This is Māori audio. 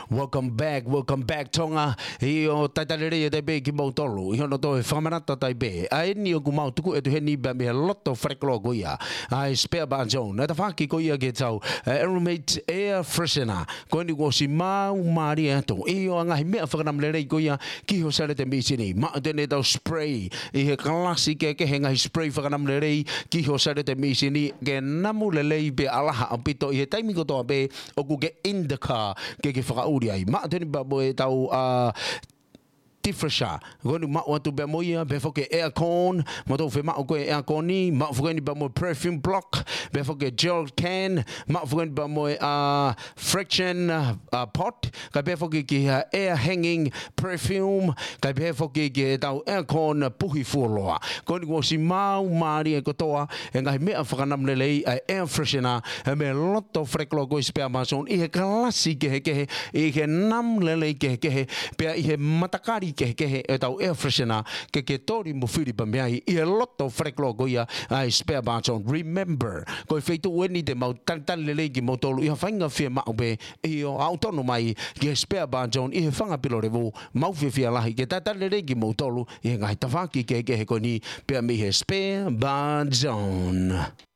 Welcome back tonga. Io tatalere de be ki motolo. Io no to famanata tai be. Ai ni o kumau tuku e tu he ni ba me lotto freklo goia. Ai spare ba zone. Na ta faki goia ke tau. Aeromate air freshener. Ko ni go si mau mari ato. Io anga me fakanam le goia ki ho sale te misini. Ma te ne tau spray. I he classic ke henga spray fakanam le ki ho sale te misini ke namu le be alaha apito i he taimi ko to be o ku ke in the car ke whakauri ai. Maa tēni pa moe tau tifresha. Goni maa watu be moia, be whoke aircon, ma tau whi maa koe aircon ni, maa whukeni pa moe perfume block, be whoke gel can, maa whukeni pa moe friction pot, ka be whoke ki air hanging perfume, ka be whoke ki tau aircon puhi fuoloa. Goni ko si mau maari e kotoa, e ngahi mea whakanamlelei a air freshener, e me loto freklo koe spare mason, i he kalasi kehe, i he namlelei kehe, pia i he matakari kehe e tau air freshener ke tori mo whiri pa mea i e loto freklo goia ai spare mason. Remember, koe wheitu weni te mau tan lelei ki motolu, i ha whainga whia mau be, i o autono mai ki he spare mason, i he whangapilo revo, mau whia lahi, ke tan lelei ki motolu, i he ngai tawhaki kehe koe ni, pia mi he spare mason.